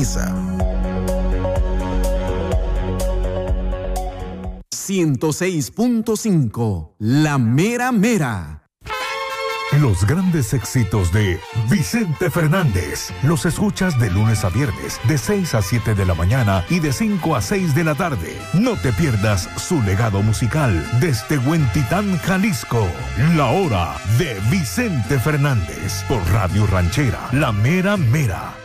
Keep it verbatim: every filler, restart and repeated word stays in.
sintoniza. ciento seis punto cinco, La Mera Mera. Los grandes éxitos de Vicente Fernández los escuchas de lunes a viernes de seis a siete de la mañana y de cinco a seis de la tarde. No te pierdas su legado musical desde Huentitán, Jalisco. La Hora de Vicente Fernández por Radio Ranchera, La Mera Mera.